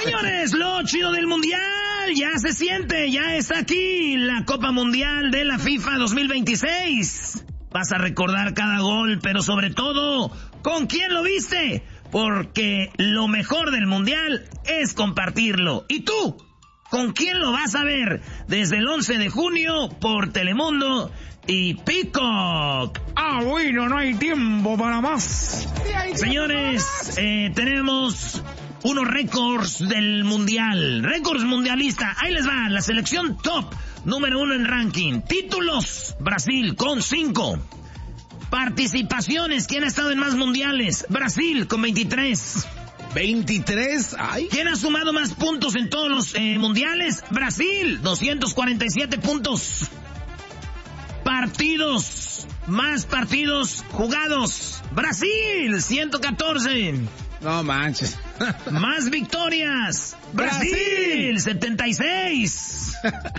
Señores, lo chido del mundial ya se siente, ya está aquí la Copa Mundial de la FIFA 2026. Vas a recordar cada gol, pero sobre todo, ¿con quién lo viste? Porque lo mejor del mundial es compartirlo. ¿Y tú? ¿Con quién lo vas a ver? Desde el 11 de junio por Telemundo y Peacock. Bueno, no hay tiempo para más. Señores, tenemos unos récords del mundial. Récords mundialista. Ahí les va. La selección top número 1 en ranking. Títulos. Brasil con 5. Participaciones. ¿Quién ha estado en más mundiales? Brasil con 23. 23. Ay. ¿Quién ha sumado más puntos en todos los mundiales? Brasil. 247 puntos. Partidos. Más partidos jugados. Brasil. 114. No manches. Más victorias. Brasil. 76.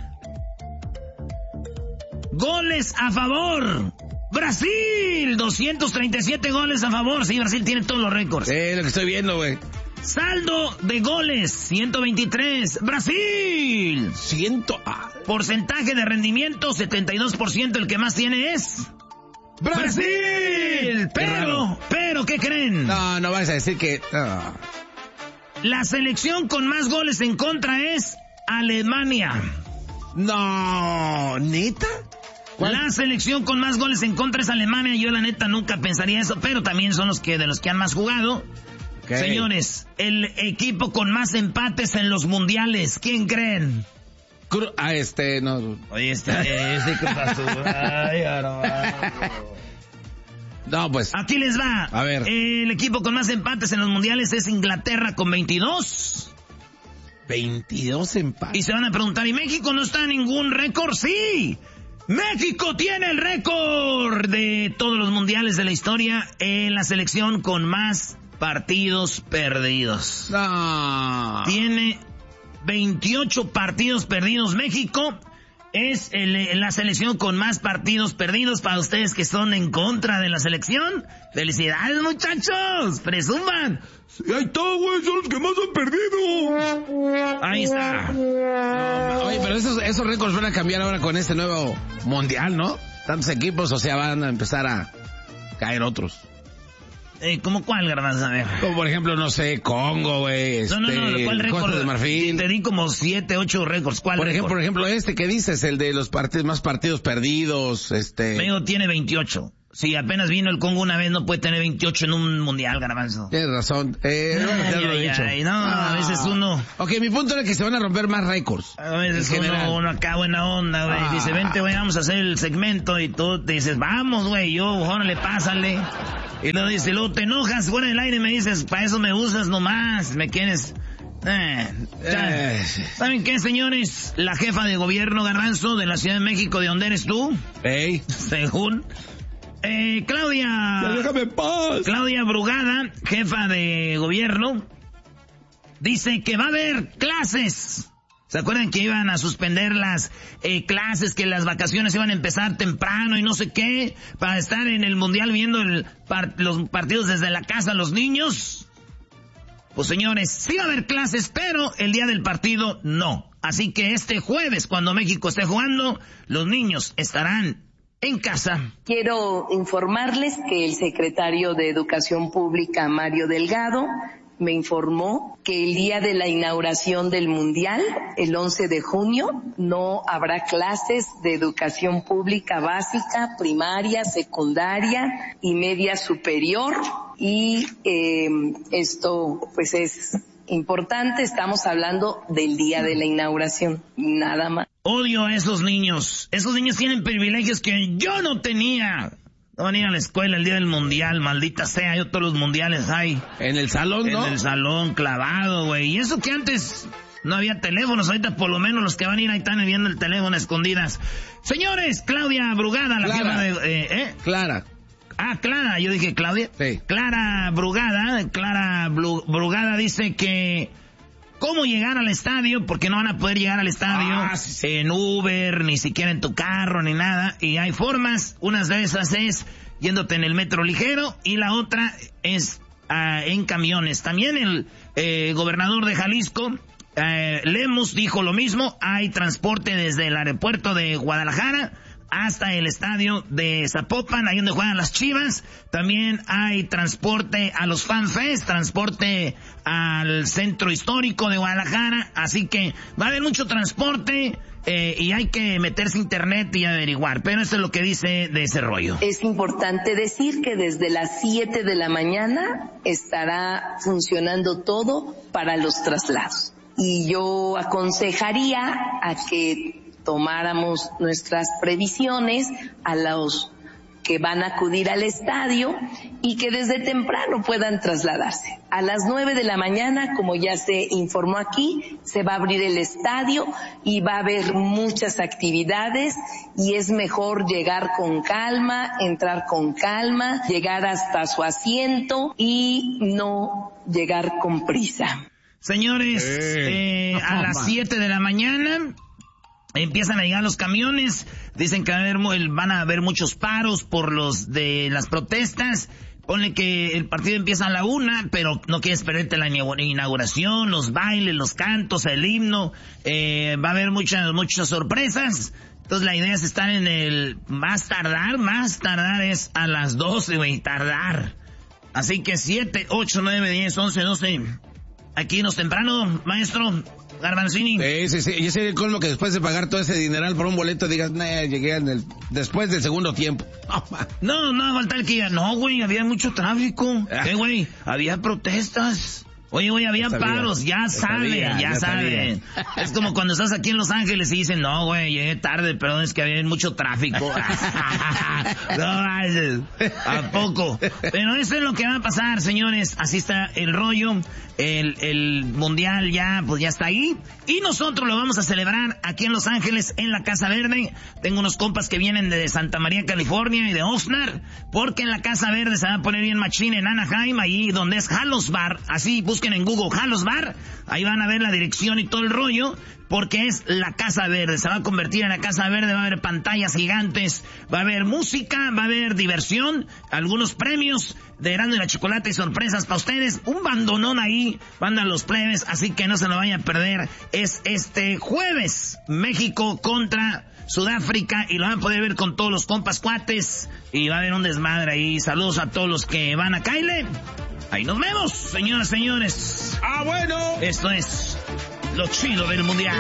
Goles a favor. Brasil. 237 goles a favor. Sí, Brasil tiene todos los récords. Lo que estoy viendo, güey. Saldo de goles. 123. Brasil. Porcentaje de rendimiento. 72%. El que más tiene es Brasil. Pero, ¿qué creen? No vas a decir que... No. La selección con más goles en contra es Alemania. No, ¿neta? ¿Cuál? La selección con más goles en contra es Alemania. Yo la neta nunca pensaría eso, pero también son de los que han más jugado. Okay. Señores, el equipo con más empates en los mundiales, ¿quién creen? No. Oye, ¿qué pasó? Ay, no, pues. Aquí les va. A ver. El equipo con más empates en los mundiales es Inglaterra con 22. 22 empates. Y se van a preguntar, ¿y México no está en ningún récord? ¡Sí! México tiene el récord de todos los mundiales de la historia en la selección con más partidos perdidos. No. Tiene 28 partidos perdidos. México es la selección con más partidos perdidos. Para ustedes que son en contra de la selección, felicidades, muchachos, presuman. Ahí está, güey, son los que más han perdido. Ahí está. Oye, pero esos récords van a cambiar ahora con este nuevo mundial, ¿no? Tantos equipos, o sea, van a empezar a caer otros. ¿Cómo cuál, Garbanzo? A ver. Como por ejemplo, no sé, Congo, güey. No, ¿cuál récord? Costa de Marfil. Te di como 7, 8 récords. ¿Cuál récord? Por ejemplo, ¿qué dices? El de los más partidos perdidos, México tiene 28. Si apenas vino el Congo una vez, no puede tener 28 en un mundial, Garbanzo. Tienes razón. A veces uno... Ok, mi punto era que se van a romper más récords. A veces uno acá buena onda, güey. Dice, vente, güey, vamos a hacer el segmento. Y tú te dices, vamos, güey, órale, pásale. Y luego dice, luego te enojas fuera del aire y me dices, para eso me usas nomás, me quieres... ¿Saben qué, señores? La jefa de gobierno, Garbanzo, de la Ciudad de México, ¿de dónde eres tú? Hey. Según... Claudia... Déjame en paz. Claudia Brugada, jefa de gobierno, dice que va a haber clases. ¿Se acuerdan que iban a suspender las clases, que las vacaciones iban a empezar temprano y no sé qué, para estar en el mundial viendo los partidos desde la casa los niños? Pues señores, sí va a haber clases, pero el día del partido no. Así que este jueves, cuando México esté jugando, los niños estarán en casa. Quiero informarles que el secretario de Educación Pública, Mario Delgado, me informó que el día de la inauguración del Mundial, el 11 de junio, no habrá clases de educación pública básica, primaria, secundaria y media superior. Y esto pues es importante, estamos hablando del día de la inauguración, nada más. Odio a esos niños. Esos niños tienen privilegios que yo no tenía. No venía a la escuela el día del mundial, maldita sea, yo todos los mundiales hay. ¿En el salón, no? En el salón, clavado, güey. Y eso que antes no había teléfonos, ahorita por lo menos los que van a ir ahí están viendo el teléfono a escondidas. Señores, Claudia Brugada, la jefa de... Clara. Ah, Clara, yo dije Claudia. Sí. Clara Brugada dice que... ¿Cómo llegar al estadio? Porque no van a poder llegar al estadio en Uber, ni siquiera en tu carro, ni nada. Y hay formas. Una de esas es yéndote en el metro ligero y la otra es en camiones. También el gobernador de Jalisco, Lemus, dijo lo mismo. Hay transporte desde el aeropuerto de Guadalajara hasta el estadio de Zapopan, ahí donde juegan las Chivas. También hay transporte a los FanFest, transporte al centro histórico de Guadalajara. Así que va a haber mucho transporte y hay que meterse a internet y averiguar. Pero eso es lo que dice de ese rollo. Es importante decir que desde las 7 de la mañana estará funcionando todo para los traslados. Y yo aconsejaría a que tomáramos nuestras previsiones a los que van a acudir al estadio y que desde temprano puedan trasladarse. A las 9 de la mañana, como ya se informó aquí, se va a abrir el estadio y va a haber muchas actividades y es mejor llegar con calma, entrar con calma, llegar hasta su asiento y no llegar con prisa. Señores, a las 7 de la mañana empiezan a llegar los camiones. Dicen que van a haber muchos paros por los de las protestas. Ponle que el partido empieza a la 1, pero no quieres perderte la inauguración, los bailes, los cantos, el himno. Va a haber muchas sorpresas. Entonces la idea es estar en el más tardar es a las 12, güey, tardar. Así que 7, 8, 9, 10, 11, 12... Aquí nos temprano, maestro Garbanzini. Sí. Y ese es el colmo, que después de pagar todo ese dineral por un boleto digas, llegué después del segundo tiempo. No, falta el que diga, no, güey, había mucho tráfico. Güey, había protestas. Oye, güey, había paros, ya saben. Es como cuando estás aquí en Los Ángeles y dicen, no, güey, llegué tarde, perdón, es que había mucho tráfico. No, ¿a poco? Pero eso es lo que va a pasar, señores. Así está el rollo. El mundial ya está ahí. Y nosotros lo vamos a celebrar aquí en Los Ángeles, en la Casa Verde. Tengo unos compas que vienen de Santa María, California, y de Oxnard, porque en la Casa Verde se va a poner bien machín en Anaheim, ahí donde es Halos Bar. Así busquen en Google Halos Bar, ahí van a ver la dirección y todo el rollo, porque es la Casa Verde, se va a convertir en la Casa Verde. Va a haber pantallas gigantes, va a haber música, va a haber diversión, algunos premios de Erasmo y la Chocolate y sorpresas para ustedes, un bandonón ahí, banda Los Plebes, así que no se lo vayan a perder. Es este jueves, México contra Sudáfrica, y lo van a poder ver con todos los compas cuates, y va a haber un desmadre ahí. Saludos a todos los que van a Kyle. Ahí nos vemos, señoras y señores. Bueno. Esto es lo chido del mundial.